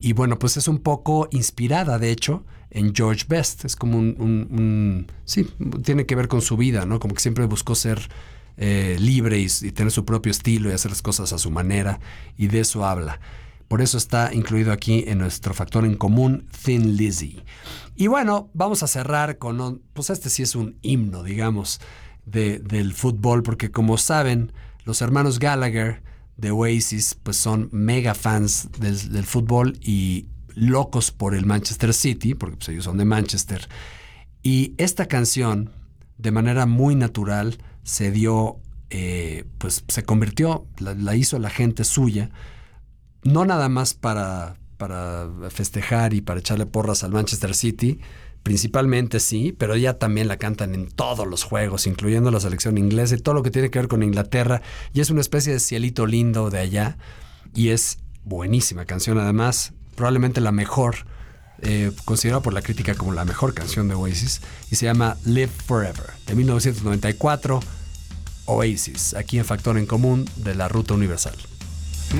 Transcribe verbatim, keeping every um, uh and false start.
y bueno, pues es un poco inspirada, de hecho, en George Best. Es como un, un, un... Sí, tiene que ver con su vida, ¿no? Como que siempre buscó ser eh, libre y, y tener su propio estilo y hacer las cosas a su manera, y de eso habla. Por eso está incluido aquí en nuestro factor en común, Thin Lizzy. Y bueno, vamos a cerrar con... Pues este sí es un himno, digamos, de, del fútbol, porque como saben, los hermanos Gallagher de Oasis pues son mega fans del, del fútbol y locos por el Manchester City, porque pues ellos son de Manchester. Y esta canción, de manera muy natural, se dio, eh, pues se convirtió, la, la hizo la gente suya, no nada más para, para festejar y para echarle porras al Manchester City, principalmente sí, pero ya también la cantan en todos los juegos, incluyendo la selección inglesa y todo lo que tiene que ver con Inglaterra, y es una especie de cielito lindo de allá, y es buenísima canción, además, probablemente la mejor, eh, considerada por la crítica como la mejor canción de Oasis, y se llama Live Forever, de mil novecientos noventa y cuatro, Oasis, aquí en Factor en Común de la Ruta Universal.